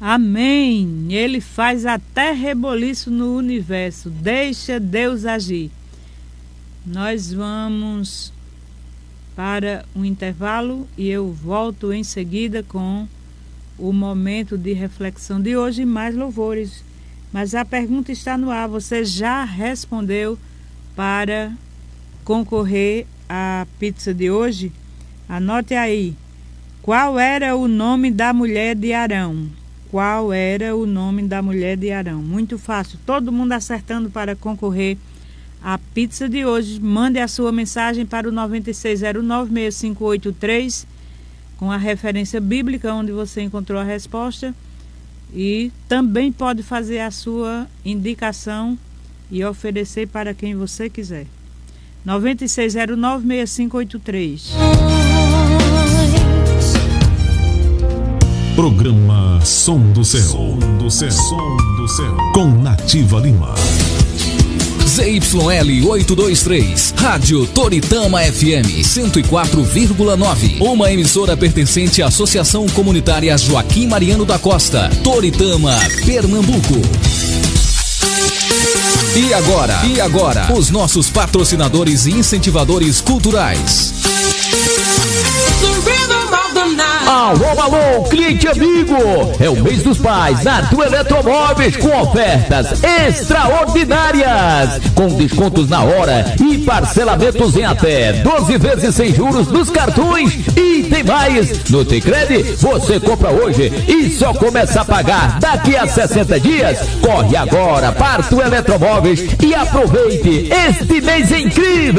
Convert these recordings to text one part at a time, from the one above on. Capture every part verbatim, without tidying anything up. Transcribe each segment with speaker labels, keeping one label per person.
Speaker 1: Amém. Ele faz até reboliço no universo. Deixa Deus agir. Nós vamos para um intervalo e eu volto em seguida com o momento de reflexão de hoje e mais louvores. Mas a pergunta está no ar. Você já respondeu para concorrer à pizza de hoje? Anote aí. Qual era o nome da mulher de Arão? Qual era o nome da mulher de Arão? Muito fácil. Todo mundo acertando para concorrer à pizza de hoje. Mande a sua mensagem para o nove seis zero nove, seis cinco oito três com a referência bíblica onde você encontrou a resposta. E também pode fazer a sua indicação e oferecer para quem você quiser. nove seis zero nove, seis cinco oito três.
Speaker 2: Programa Som do Céu. Som do Céu. Som do Céu. Com Nativa Lima.
Speaker 3: Z Y L oitocentos e vinte e três, Rádio Toritama F M cento e quatro vírgula nove, uma emissora pertencente à Associação Comunitária Joaquim Mariano da Costa, Toritama, Pernambuco. E agora, e agora, os nossos patrocinadores e incentivadores culturais.
Speaker 4: Alô, alô, cliente amigo! É o mês dos pais na tua Eletromóveis com ofertas extraordinárias, com descontos na hora e parcelamentos em até doze vezes sem juros nos cartões. E tem mais! No Tecred você compra hoje e só começa a pagar daqui a sessenta dias. Corre agora para a tua Eletromóveis e aproveite este mês incrível!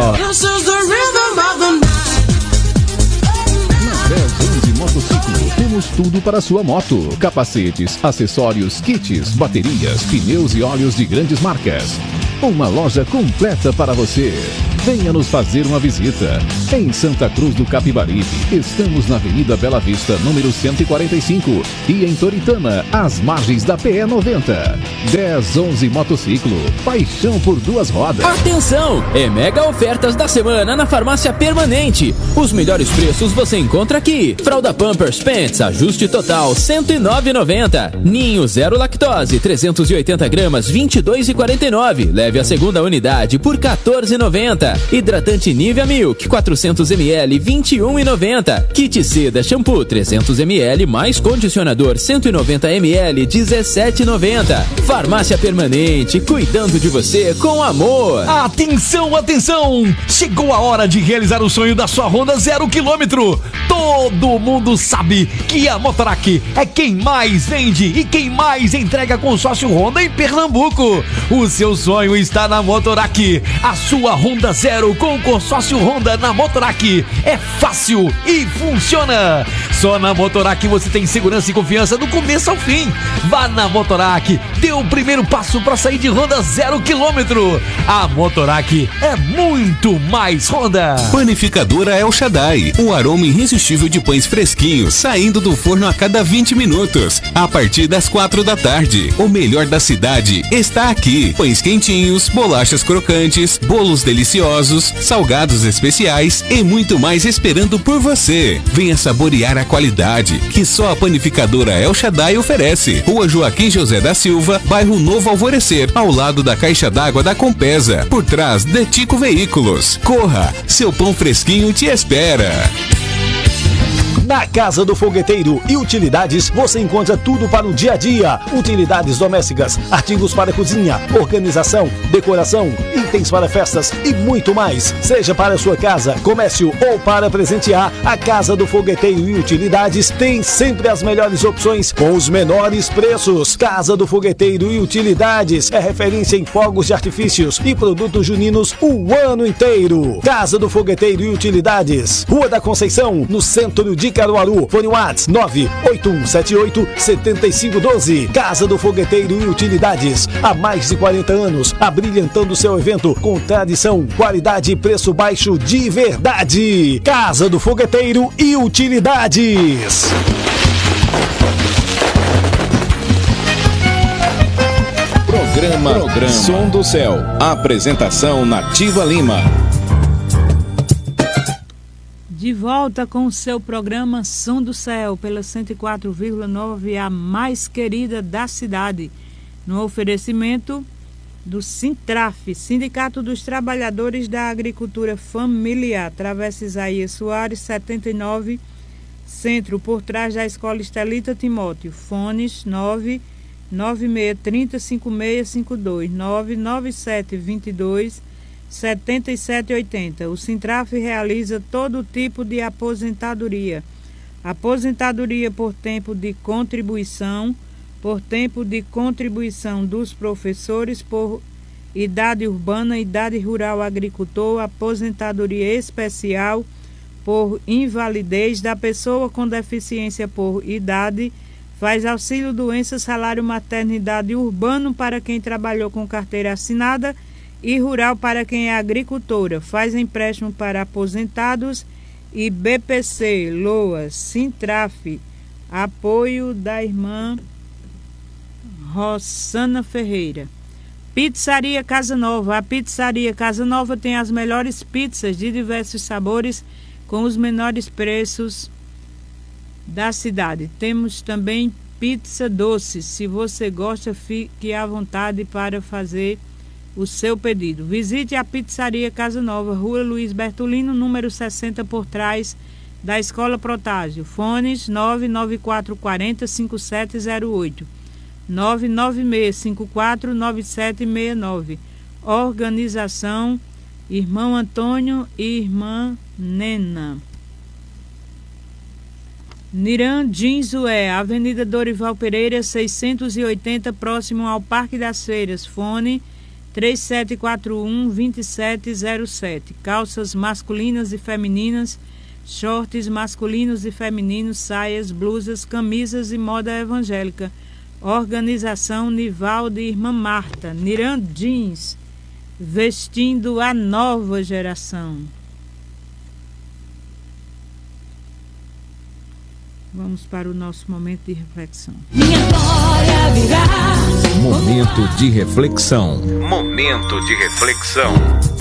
Speaker 5: Motociclo, temos tudo para sua moto: capacetes, acessórios, kits, baterias, pneus e óleos de grandes marcas. Uma loja completa para você. Venha nos fazer uma visita. Em Santa Cruz do Capibaribe, estamos na Avenida Bela Vista, número cento e quarenta e cinco. E em Toritama, às margens da P E noventa. dez onze Motociclo, paixão por duas rodas.
Speaker 6: Atenção! É mega ofertas da semana na Farmácia Permanente. Os melhores preços você encontra aqui. Fralda Pampers Pants, ajuste total, cento e nove reais e noventa centavos. Ninho zero lactose, trezentos e oitenta gramas, vinte e dois reais e quarenta e nove centavos. Leve a segunda unidade por quatorze reais e noventa centavos. Hidratante Nivea Milk, quatrocentos mililitros, vinte e um reais e noventa centavos. Kit Seda Shampoo, trezentos mililitros, mais condicionador cento e noventa mililitros, dezessete reais e noventa centavos. Farmácia Permanente, cuidando de você com amor.
Speaker 7: Atenção, atenção! Chegou a hora de realizar o sonho da sua Honda zero quilômetro. Todo mundo sabe que a Motorak é quem mais vende e quem mais entrega consórcio Honda em Pernambuco. O seu sonho está na Motorak. A sua Honda Zero com consórcio Honda na Motorak é fácil e funciona. Só na Motorak você tem segurança e confiança do começo ao fim. Vá na Motorak, dê o primeiro passo para sair de Honda zero quilômetro. A Motorak é muito mais Honda.
Speaker 8: Panificadora El Shaddai, um aroma irresistível de pães fresquinhos saindo do forno a cada vinte minutos, a partir das quatro da tarde. O melhor da cidade está aqui: pães quentinhos, bolachas crocantes, bolos deliciosos, salgados especiais e muito mais esperando por você. Venha saborear a qualidade que só a Panificadora El Shaddai oferece. Rua Joaquim José da Silva, bairro Novo Alvorecer, ao lado da Caixa d'Água da Compesa, por trás de Tico Veículos. Corra, seu pão fresquinho te espera.
Speaker 9: Na Casa do Fogueteiro e Utilidades você encontra tudo para o dia a dia: utilidades domésticas, artigos para cozinha, organização, decoração, itens para festas e muito mais. Seja para sua casa, comércio ou para presentear, a Casa do Fogueteiro e Utilidades tem sempre as melhores opções com os menores preços. Casa do Fogueteiro e Utilidades é referência em fogos de artifícios e produtos juninos o ano inteiro. Casa do Fogueteiro e Utilidades, Rua da Conceição, no centro de Caruaru. Fone WhatsApp nove oito um sete oito sete cinco um dois. Casa do Fogueteiro e Utilidades, há mais de quarenta anos, abrilhantando seu evento com tradição, qualidade e preço baixo de verdade. Casa do Fogueteiro e Utilidades.
Speaker 10: Programa, Programa Som do Céu. Apresentação Nativa Lima.
Speaker 1: De volta com o seu programa Som do Céu, pela cento e quatro vírgula nove, a mais querida da cidade, no oferecimento do Sintraf, Sindicato dos Trabalhadores da Agricultura Familiar, Travessa Isaías Soares, setenta e nove, Centro, por trás da Escola Estelita Timóteo. Fones nove nove seis três zero cinco seis cinco dois, nove nove sete dois dois sete sete oito zero. O Sintraf realiza todo tipo de aposentadoria. Aposentadoria por tempo de contribuição, por tempo de contribuição dos professores, por idade urbana, idade rural, agricultor, aposentadoria especial por invalidez da pessoa com deficiência por idade, faz auxílio doença, salário maternidade urbano para quem trabalhou com carteira assinada e rural para quem é agricultora, faz empréstimo para aposentados e B P C, Loas, Sintraf, apoio da irmã Rossana Ferreira. Pizzaria Casa Nova. A Pizzaria Casa Nova tem as melhores pizzas de diversos sabores com os menores preços da cidade. Temos também pizza doce. Se você gosta, fique à vontade para fazer o seu pedido. Visite a Pizzaria Casa Nova, Rua Luiz Bertolino, número sessenta, por trás da Escola Protásio. Fones nove nove quatro quatro zero cinco sete zero oito, nove nove seis cinco quatro nove sete seis nove. Organização Irmão Antônio e Irmã Nena. Niran Dinzué, Avenida Dorival Pereira, seiscentos e oitenta, próximo ao Parque das Feiras. Fone três sete quatro um, dois sete zero sete. Calças masculinas e femininas, shorts masculinos e femininos, saias, blusas, camisas e moda evangélica. Organização Nivaldo e Irmã Marta. Niran Jeans, vestindo a nova geração. Vamos para o nosso momento de reflexão.
Speaker 11: Minha glória virá.
Speaker 10: Momento de reflexão. Momento de reflexão.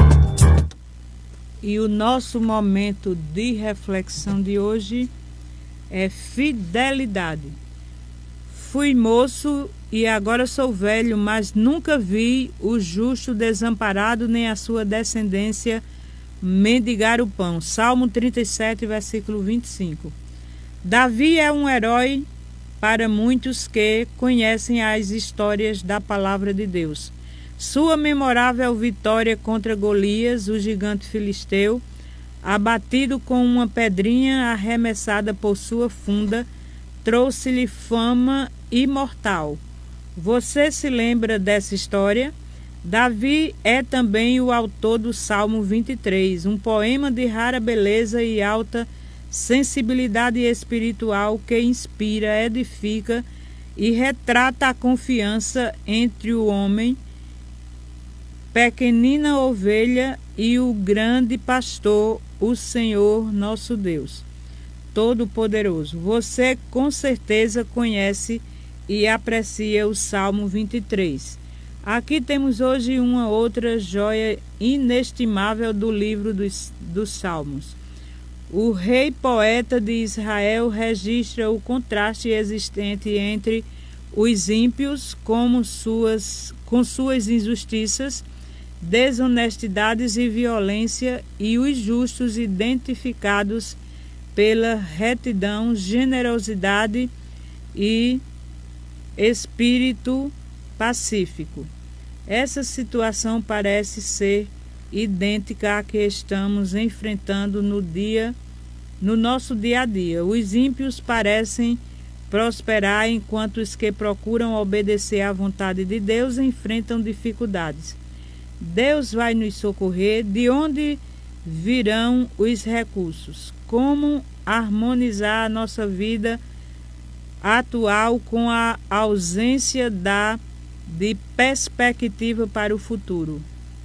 Speaker 1: E o nosso momento de reflexão de hoje é fidelidade. Fui moço e agora sou velho, mas nunca vi o justo desamparado, nem a sua descendência mendigar o pão. Salmo trinta e sete, versículo vinte e cinco. Davi é um herói para muitos que conhecem as histórias da palavra de Deus. Sua memorável vitória contra Golias, o gigante filisteu, abatido com uma pedrinha arremessada por sua funda, trouxe-lhe fama imortal. Você se lembra dessa história? Davi é também o autor do Salmo vinte e três, um poema de rara beleza e alta sensibilidade espiritual que inspira, edifica e retrata a confiança entre o homem, pequenina ovelha, e o grande pastor, o Senhor nosso Deus Todo-Poderoso. Você com certeza conhece e aprecia o Salmo vinte e três. Aqui temos hoje uma outra joia inestimável do livro dos, dos Salmos. O rei poeta de Israel registra o contraste existente entre os ímpios como suas, com suas injustiças, desonestidades e violência, e os justos identificados pela retidão, generosidade e espírito pacífico. Essa situação parece ser idêntica à que estamos enfrentando no dia, no nosso dia a dia. Os ímpios parecem prosperar, enquanto os que procuram obedecer à vontade de Deus enfrentam dificuldades. Deus vai nos socorrer. De onde virão os recursos? Como harmonizar a nossa vida atual com a ausência da, de perspectiva para o futuro?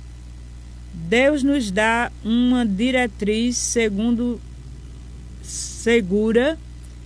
Speaker 1: Deus nos dá uma diretriz segundo, segura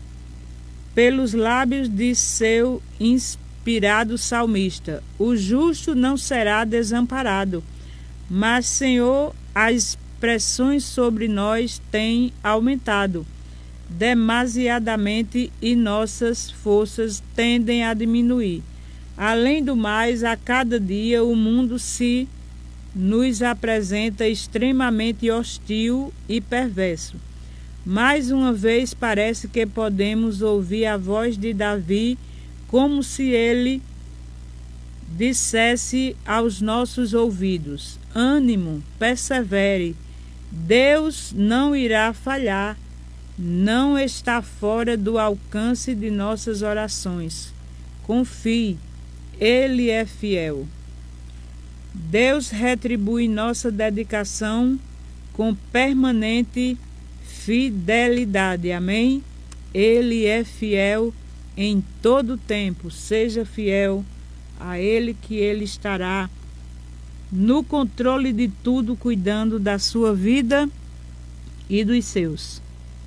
Speaker 1: pelos lábios de seu inspirado salmista. O justo não será desamparado, mas Senhor as pressões sobre nós têm aumentado demasiadamente e nossas forças tendem a diminuir. Além do mais, a cada dia o mundo se nos apresenta extremamente hostil e perverso. Mais uma vez parece que podemos ouvir a voz de Davi como se ele dissesse aos nossos ouvidos: ânimo, persevere, Deus não irá falhar, não está fora do alcance de nossas orações. Confie, Ele é fiel. Deus retribui nossa dedicação com permanente fidelidade. Amém? Ele é fiel em todo tempo. Seja fiel a Ele, que Ele estará no controle de tudo, cuidando da sua vida e dos seus.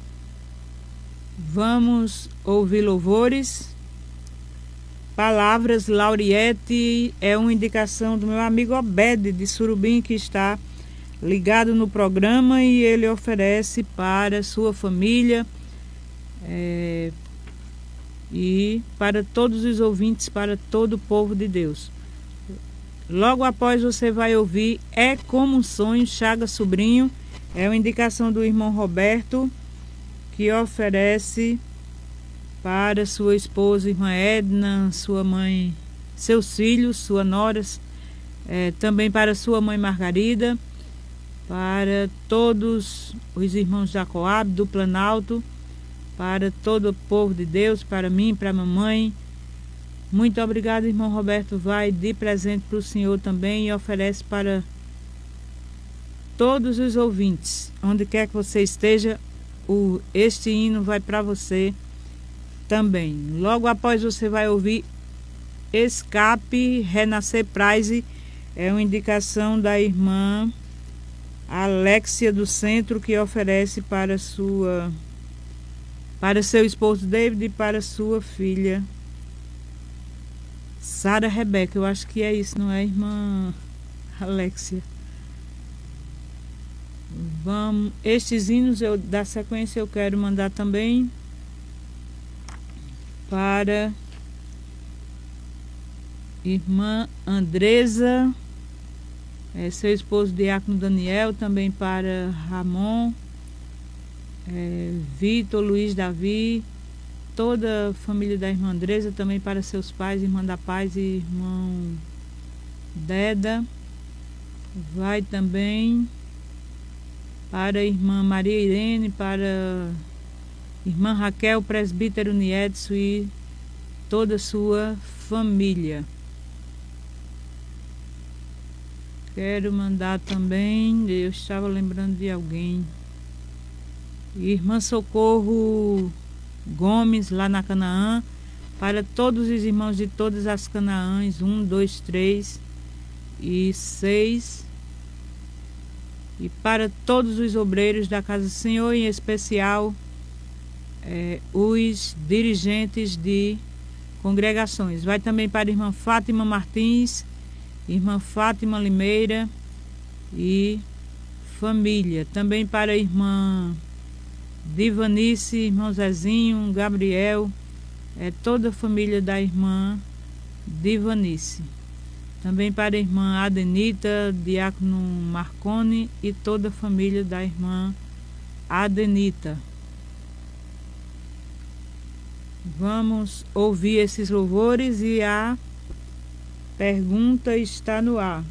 Speaker 1: Vamos ouvir louvores. Palavras Lauriette é uma indicação do meu amigo Obed de Surubim, que está ligado no programa, e ele oferece para sua família é, e para todos os ouvintes, para todo o povo de Deus. Logo após você vai ouvir É Como um Sonho, Chaga Sobrinho. É uma indicação do irmão Roberto, que oferece para sua esposa, irmã Edna, sua mãe, seus filhos, sua nora, é, também para sua mãe Margarida, para todos os irmãos da Coab, do Planalto, para todo o povo de Deus, para mim, para a mamãe. Muito obrigado, irmão Roberto. Vai de presente para o senhor também e oferece para todos os ouvintes, onde quer que você esteja. O, este hino vai para você também. Logo após você vai ouvir Escape, Renascer Prize. É uma indicação da irmã Alexia do Centro, que oferece para sua para seu esposo David e para sua filha Sara Rebeca. Eu acho que é isso, não é, irmã Alexia? Vamos, estes hinos eu, da sequência eu quero mandar também para irmã Andresa, é, seu esposo Diácono Daniel, também para Ramon, é, Vitor, Luiz Davi, toda a família da irmã Andresa, também para seus pais, irmã da Paz e irmão Deda. Vai também para a irmã Maria Irene, para a irmã Raquel, presbítero Niedson e toda a sua família. Quero mandar também, eu estava lembrando de alguém, irmã Socorro Gomes, lá na Canaã, para todos os irmãos de todas as Canaãs, um, dois, três e seis, e para todos os obreiros da Casa do Senhor, em especial é, os dirigentes de congregações. Vai também para a irmã Fátima Martins, irmã Fátima Limeira e família. Também para a irmã Divanice, irmão Zezinho, Gabriel, é toda a família da irmã Divanice. Também para a irmã Adenita, diácono Marcone e toda a família da irmã Adenita. Vamos ouvir esses louvores e a pergunta está no ar.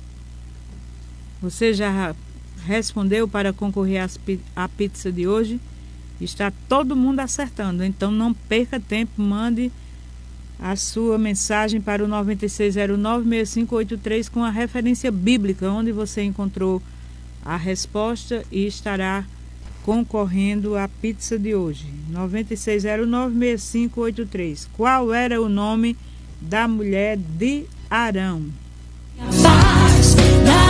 Speaker 1: Você já respondeu para concorrer à pizza de hoje? Está todo mundo acertando, então não perca tempo, mande a sua mensagem para o nove seis zero nove, seis cinco oito três com a referência bíblica onde você encontrou a resposta e estará concorrendo à pizza de hoje. nove seis zero nove, seis cinco oito três. Qual era o nome da mulher de Arão?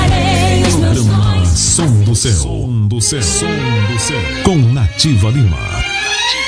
Speaker 2: Programa Som do Céu. Som do Céu. Som do Céu. Com Nativa Lima.